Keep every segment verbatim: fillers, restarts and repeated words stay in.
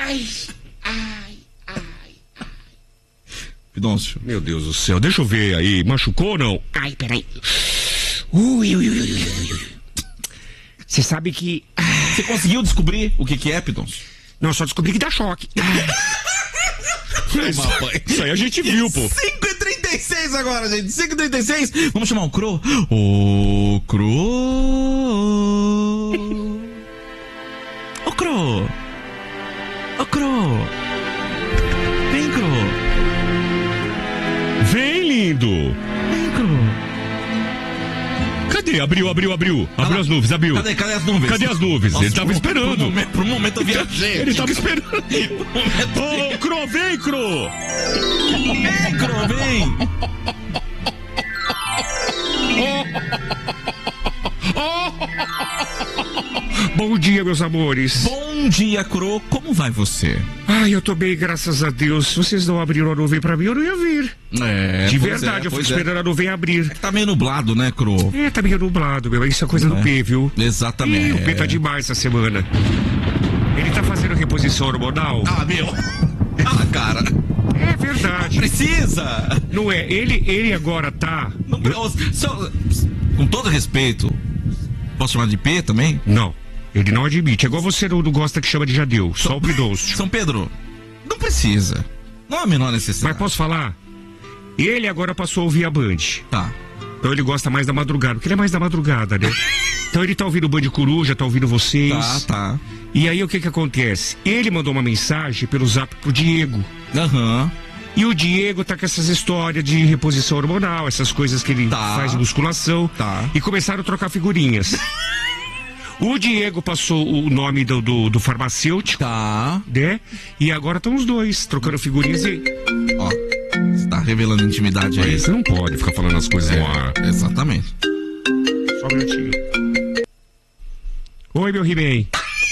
Ai, ai, ai, ai. Pidoncio. Meu Deus do céu, deixa eu ver aí, machucou ou não? Ai, peraí. Ui, ui, ui, ui, ui. Você sabe que... Você conseguiu descobrir o que que é, Pidoncio? Não, só descobri que dá choque. Isso, isso aí a gente viu, pô. cinco e trinta e seis agora, gente. cinco e trinta e seis. Vamos chamar o Cro? O Cro. O Cro. O Cro. Vem, Cro. Vem, lindo. Vem, Cro. Cadê? Abriu, abriu, abriu. Abriu as nuvens, abriu. Cadê, cadê as nuvens? Cadê as nuvens? Nossa, Ele tava por, esperando. Por um, momento, por um momento eu viajei. Ele tava esperando. Ô, oh, Cro, vem, Cro. Vem, Cro, vem. Bom dia, meus amores. Bom dia, Cro. Como vai você? Ai, eu tô bem, graças a Deus. Se vocês não abriram a nuvem pra mim, eu não ia vir. É, De verdade, é, eu fui é. esperando a nuvem abrir. Tá meio nublado, né, Cro? É, tá meio nublado, meu. Isso é coisa é. do P, viu? Exatamente. Ih, o P tá demais essa semana. Ele tá fazendo reposição hormonal. Ah, meu. Ah, cara. É verdade. Precisa. Não é? Ele, ele agora tá... Não, eu... só, com todo respeito, posso chamar de P também? Não. Ele não admite. É igual você não, não gosta que chama de Jadeu. Só o Pidoncio. São Pedro, não precisa. Não há a menor necessidade. Mas posso falar? Ele agora passou a ouvir a Band. Tá. Então ele gosta mais da madrugada, porque ele é mais da madrugada, né? Então ele tá ouvindo o Band Coruja, tá ouvindo vocês. Tá, tá. E aí o que que acontece? Ele mandou uma mensagem pelo zap pro Diego. Aham. Uhum. E o Diego tá com essas histórias de reposição hormonal, essas coisas que ele tá. faz musculação. Tá. E começaram a trocar figurinhas. O Diego passou o nome do, do, do farmacêutico. Tá. Né? E agora estão os dois trocando figurinhas e... Ó, você tá revelando intimidade aí. Você não pode ficar falando as coisas é, no ar. Exatamente. Só um minutinho. Oi, meu He-Man.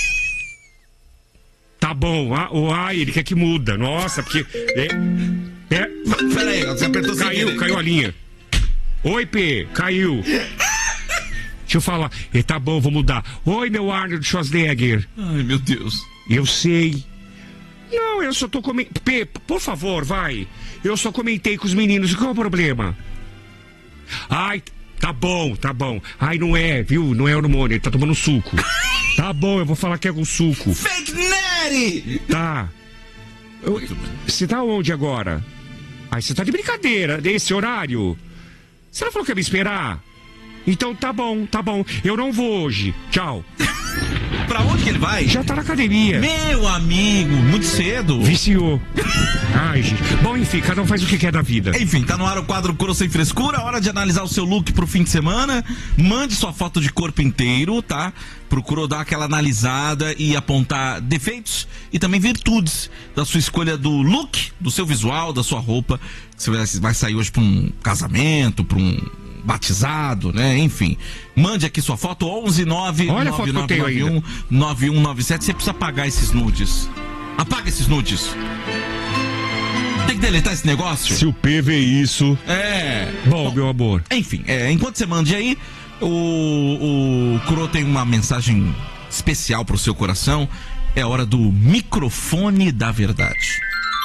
Tá bom. Ah, oh, ai, ele quer que muda. Nossa, porque... É, é... Peraí, você apertou sem Caiu, querer. caiu a linha. Oi, P. Caiu. Deixa eu falar. E tá bom, vou mudar. Oi, meu Arnold Schwarzenegger. Ai, meu Deus. Eu sei. Não, eu só tô comentando. P, por favor, vai. Eu só comentei com os meninos. Qual é o problema? Ai, tá bom, tá bom. Ai, não é, viu? Não é hormônio, ele tá tomando suco. Tá bom, eu vou falar que é com suco. Fake Nery! Tá. Eu, você tá onde agora? Ai, você tá de brincadeira, nesse horário? Você não falou que ia me esperar? Então tá bom, tá bom. Eu não vou hoje. Tchau. Pra onde que ele vai? Já tá na academia. Meu amigo, muito cedo. Viciou. Ai, gente. Bom, enfim, cada um faz o que quer da vida. Enfim, tá no ar o quadro Cro Sem Frescura. Hora de analisar o seu look pro fim de semana. Mande sua foto de corpo inteiro, tá? Procurou dar aquela analisada e apontar defeitos e também virtudes da sua escolha do look, do seu visual, da sua roupa. Você vai sair hoje pra um casamento, pra um batizado, né? Enfim, mande aqui sua foto. Onze nove nove nove nove um nove um nove sete. Você precisa apagar esses nudes. Apaga esses nudes. Tem que deletar esse negócio. Se o P vê isso. É. Bom, Bom meu amor. Enfim, é, enquanto você mande aí, o, o Cro tem uma mensagem especial pro seu coração. É hora do microfone da verdade.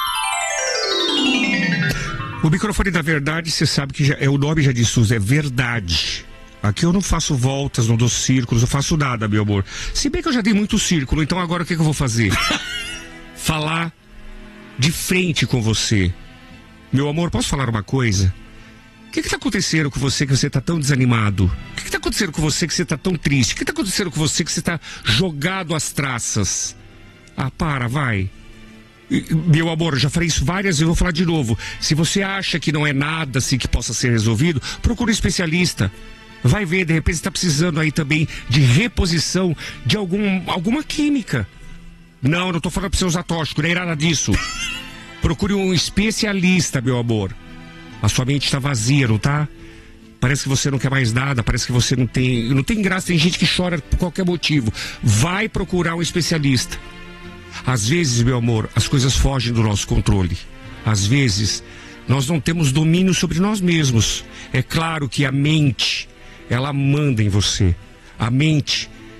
O microfone da verdade, você sabe que já, é, o nome já diz tudo, é verdade. Aqui eu não faço voltas, não dou círculos, não faço nada, meu amor. Se bem que eu já dei muito círculo, então agora o que, que eu vou fazer? Falar de frente com você. Meu amor, posso falar uma coisa? O que que tá acontecendo com você que você tá tão desanimado? O que que tá acontecendo com você que você tá tão triste? O que que tá acontecendo com você que você tá jogado às traças? Ah, para, vai. Meu amor, eu já falei isso várias vezes, eu vou falar de novo. Se você acha que não é nada assim que possa ser resolvido, procure um especialista. Vai ver, de repente você está precisando aí também de reposição de algum, alguma química. Não, não estou falando para você usar tóxico, nem nada disso. Procure um especialista, meu amor. A sua mente está vazia, não tá? Parece que você não quer mais nada, parece que você não tem... Não tem graça, tem gente que chora por qualquer motivo. Vai procurar um especialista. Às vezes, meu amor, as coisas fogem do nosso controle. Às vezes, nós não temos domínio sobre nós mesmos. É claro que a mente, ela manda em você. A mente,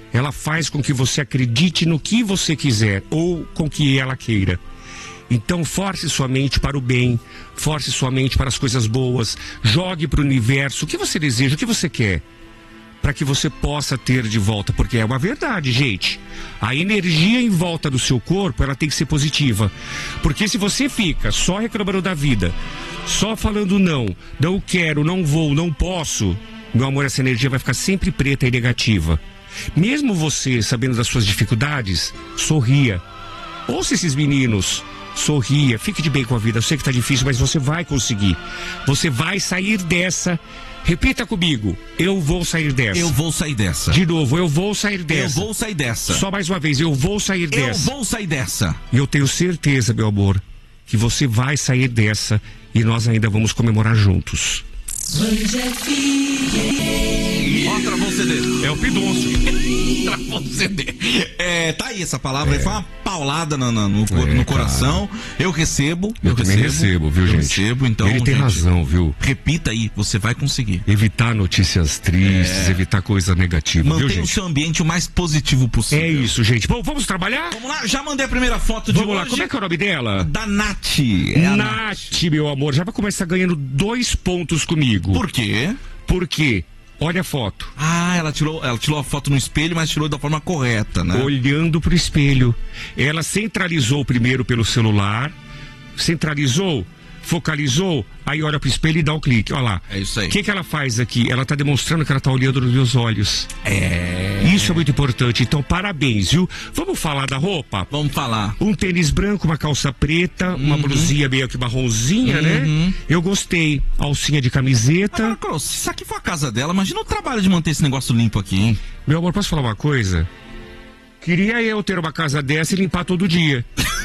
ela faz com que você acredite no que você quiser ou com que ela queira. Então force sua mente para o bem, force sua mente para as coisas boas, jogue para o universo o que você deseja, o que você quer, para que você possa ter de volta, porque é uma verdade, gente. A energia em volta do seu corpo, ela tem que ser positiva. Porque se você fica só reclamando da vida, só falando não, não quero, não vou, não posso, meu amor, essa energia vai ficar sempre preta e negativa. Mesmo você sabendo das suas dificuldades, sorria. Ouça esses meninos, sorria, fique de bem com a vida. Eu sei que tá difícil, mas você vai conseguir. Você vai sair dessa. Repita comigo, eu vou sair dessa. Eu vou sair dessa. De novo, eu vou sair dessa. Eu vou sair dessa. Só mais uma vez, eu vou sair Eu dessa. vou sair dessa. E eu tenho certeza, meu amor, que você vai sair dessa e nós ainda vamos comemorar juntos. Ó, travou o C D. É o Pidoncio. Travou o C D. É, tá aí essa palavra, aí foi uma paulada no, no, no, É, no coração. Eu recebo. Eu, também recebo, viu, eu gente? recebo, então. Ele tem gente, razão, viu? Repita aí, você vai conseguir. Evitar notícias tristes, evitar coisa negativa, viu, Mantenha o gente? seu ambiente o mais positivo possível. É isso, gente. Bom, vamos trabalhar? Vamos lá, já mandei a primeira foto de Vamos lá, hoje. como é que é o nome dela? Da Nath. É a Nath, meu amor, já vai começar ganhando dois pontos comigo. Por quê? Por quê? Olha a foto. Ah, ela tirou, ela tirou a foto no espelho, mas tirou da forma correta, né? Olhando pro espelho. Ela centralizou primeiro pelo celular, centralizou, focalizou, aí olha pro espelho e dá o clique, olha lá. É isso aí. O que que ela faz aqui? Ela tá demonstrando que ela tá olhando nos meus olhos. É. Isso é muito importante, então parabéns, viu? Vamos falar da roupa? Vamos falar. Um tênis branco, uma calça preta, uma Uhum. blusinha meio que marronzinha, né? Eu gostei. Alcinha de camiseta. Agora, Carol, se isso aqui for a casa dela, imagina o trabalho de manter esse negócio limpo aqui, hein? Meu amor, posso falar uma coisa? Queria eu ter uma casa dessa e limpar todo dia.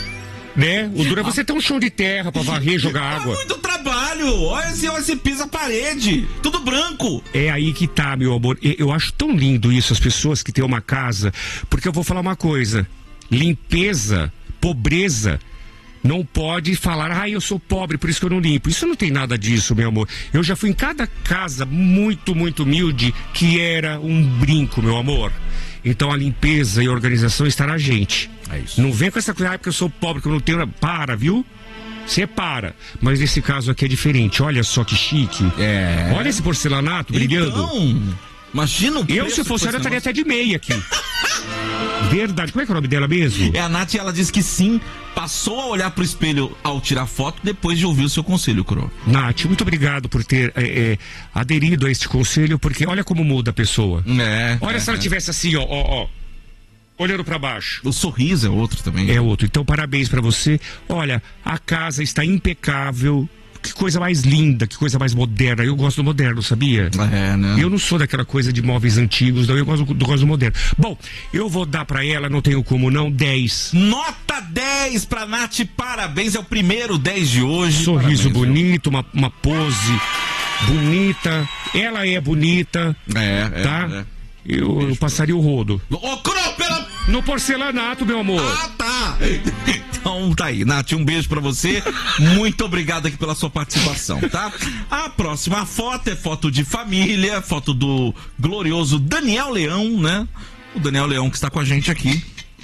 Né? O duro é você ter um chão de terra pra varrer, jogar água. É muito trabalho! Olha esse, olha esse piso a parede, tudo branco. É aí que tá, meu amor. E- Eu acho tão lindo isso, as pessoas que têm uma casa. Porque eu vou falar uma coisa: limpeza, pobreza, não pode falar, ah, eu sou pobre, por isso que eu não limpo. Isso não tem nada disso, meu amor. Eu já fui em cada casa muito, muito humilde que era um brinco, meu amor. Então a limpeza e a organização está na gente. É isso. Não vem com essa coisa, ah, porque eu sou pobre, que eu não tenho. Para, viu? Você para. Mas nesse caso aqui é diferente. Olha só que chique. É. Olha esse porcelanato brilhando. Então, imagina o Eu, preço se fosse que ela, eu esse estaria até de meia aqui. Verdade. Como é que é o nome dela mesmo? É, a Nath, ela disse que sim, passou a olhar pro espelho ao tirar foto depois de ouvir o seu conselho, Cro. Nath, muito obrigado por ter é, é, aderido a este conselho, porque olha como muda a pessoa. É. Olha é, se ela é. tivesse assim, ó, ó, ó, olhando pra baixo. O sorriso é outro também. É outro. Então, parabéns pra você. Olha, a casa está impecável. Que coisa mais linda, que coisa mais moderna. Eu gosto do moderno, sabia? É, né? Eu não sou daquela coisa de móveis antigos, não. Eu gosto do, gosto do moderno. Bom, eu vou dar pra ela, não tenho como não, dez. Nota dez pra Nath, parabéns, é o primeiro dez de hoje. Sorriso Parabéns, bonito, uma, uma pose bonita. Ela é bonita, viu? É, é. tá? é. Eu, eu passaria o rodo. Ô, Cro, pela... No porcelanato, meu amor. Ah, tá! Então tá aí, Nath, um beijo pra você. Muito obrigado aqui pela sua participação, tá? A próxima foto é foto de família, foto do glorioso Daniel Leão, né? O Daniel Leão que está com a gente aqui.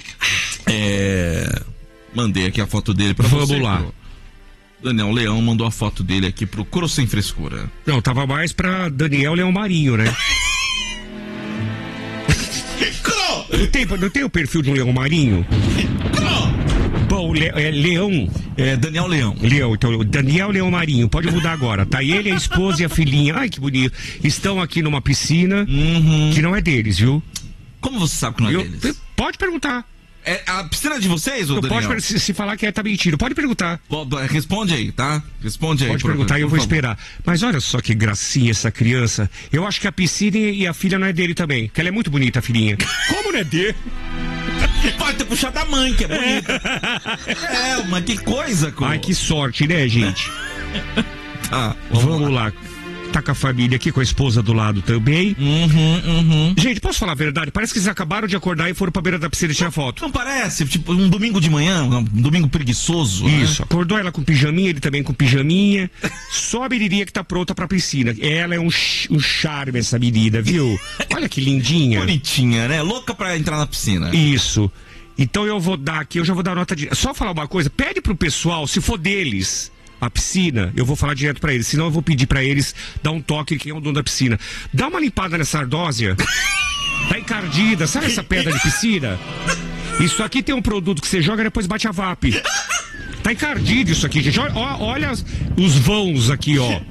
É... Mandei aqui a foto dele pra Vamos você. lá. Cro. Daniel Leão mandou a foto dele aqui pro Cro Sem Frescura. Não, tava mais pra Daniel Leão Marinho, né? Cro! Não tem, não tem o perfil de um leão marinho? Cro! Bom, le, é leão. É Daniel Leão. Leão, então, Daniel Leão Marinho, pode mudar agora, tá? Ele, a esposa e a filhinha, ai que bonito, estão aqui numa piscina Uhum. que não é deles, viu? Como você sabe que não é Eu- deles? pode perguntar. É a piscina de vocês, ô Não Daniel? pode per- se, se falar que é, tá mentindo. Pode perguntar. Bo- bo- Responde aí, tá? Responde aí. Pode por- perguntar e eu por vou favor. esperar. Mas olha só que gracinha essa criança. Eu acho que a piscina e a filha não é dele também. Que ela é muito bonita, a filhinha. Como não é dele? Pode ter puxado a mãe, que é bonita. É, mas que coisa, Cro. Ai, que sorte, né, gente? Tá, Vamos lá. Tá tá com a família aqui, com a esposa do lado também. Uhum, uhum. Gente, posso falar a verdade? Parece que eles acabaram de acordar e foram pra beira da piscina tirar foto. Não parece? Tipo, um domingo de manhã, um domingo preguiçoso. Isso, Né? acordou ela com pijaminha, ele também com pijaminha. Só a menininha que tá pronta pra piscina. Ela é um, ch um charme, essa menina, viu? Olha que lindinha. Bonitinha, né? Louca pra entrar na piscina. Isso. Então eu vou dar aqui, eu já vou dar nota de... Só falar uma coisa, pede pro pessoal, se for deles, a piscina, eu vou falar direto pra eles. Senão eu vou pedir pra eles dar um toque quem é o dono da piscina. Dá uma limpada nessa ardósia. Tá encardida, sabe essa pedra de piscina? Isso aqui tem um produto que você joga e depois bate a V A P. Tá encardido isso aqui, gente. Olha, olha os vãos aqui, ó.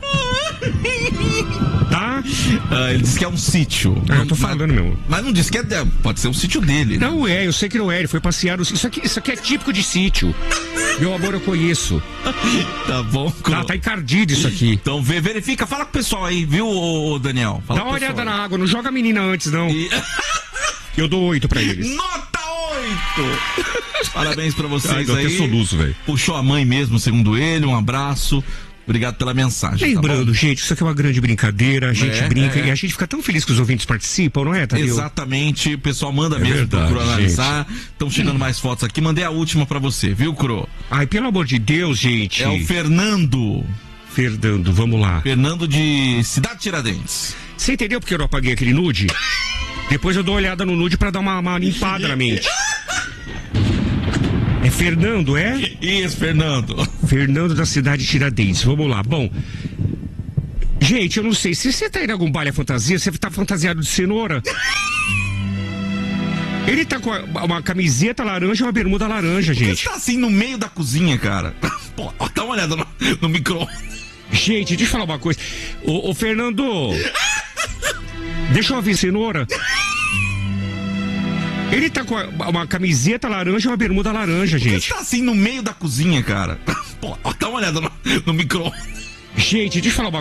Tá? Ah, ele disse que é um sítio. Ah, eu tô falando, meu. Mas não disse que é. Pode ser um sítio dele. Né? Não é, eu sei que não é. Ele foi passear. No... Isso, aqui, isso aqui é típico de sítio. Meu amor, eu conheço. Tá bom. Tá, tá encardido isso aqui. Então vê, verifica, fala com o pessoal aí, viu, ô, Daniel? Fala Dá uma olhada na água, não joga a menina antes, não. E... Eu dou oito pra eles. Nota oito! Parabéns pra vocês. Ai, deu aí. até soluço, velho. Puxou a mãe mesmo, segundo ele. Um abraço. Obrigado pela mensagem. Lembrando, tá gente, isso aqui é uma grande brincadeira. A gente É, brinca é, é. e a gente fica tão feliz que os ouvintes participam, não é, Tadeu? Exatamente, o pessoal manda É mesmo verdade, pro analisar. Estão chegando mais fotos aqui. Mandei a última pra você, viu, Cro? Ai, pelo amor de Deus, gente. É o Fernando. Fernando, vamos lá. Fernando de Cidade Tiradentes. Você entendeu porque eu não apaguei aquele nude? Depois eu dou uma olhada no nude pra dar uma, uma limpada na mente. É Fernando, é? Isso, Fernando. Fernando da cidade de Tiradentes. Vamos lá. Bom, gente, eu não sei. Se você tá indo em algum baile à fantasia, você tá fantasiado de cenoura? Ele tá com uma camiseta laranja e uma bermuda laranja, gente. Ele tá assim no meio da cozinha, cara. Pô, dá uma olhada no, no micro-ondas. Gente, deixa eu falar uma coisa. Ô, ô Fernando, deixa eu ver cenoura. Ele tá com uma camiseta laranja e uma bermuda laranja, gente. Ele tá assim no meio da cozinha, cara. Pô, dá uma olhada no, no micro-ondas. Gente, deixa eu falar uma